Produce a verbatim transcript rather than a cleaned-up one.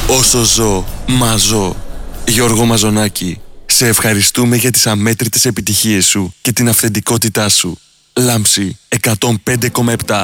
Όσο ζω, μαζώ. Γιώργο Μαζονάκη, σε ευχαριστούμε για τις αμέτρητες επιτυχίες σου και την αυθεντικότητά σου. Λάμψη εκατόν πέντε κόμμα επτά.